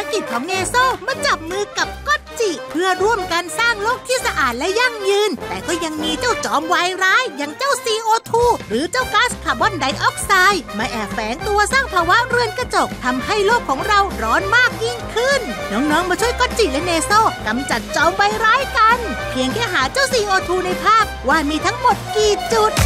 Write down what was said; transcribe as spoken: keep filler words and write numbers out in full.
กิจของเนโซมาจับมือกับก็อตจิเพื่อร่วมกันสร้างโลกที่สะอาดและยั่งยืนแต่ก็ยังมีเจ้าจอมวายร้ายอย่างเจ้า ซี โอ ทู หรือเจ้าก๊าซคาร์บอนไดออกไซด์มาแอบแฝงตัวสร้างภาวะเรือนกระจกทำให้โลกของเราร้อนมากยิ่งขึ้นน้องๆมาช่วยก็อตจิและเนโซกำจัดจอมวายร้ายกันเพียงแค่หาเจ้า ซี โอ ทู ในภาพว่ามีทั้งหมดกี่จุด